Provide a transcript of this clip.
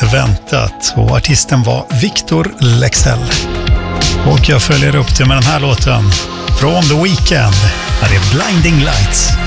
väntat. Och artisten var Victor Leksell. Och jag följer upp det med den här låten från The Weeknd. Här är Blinding Lights.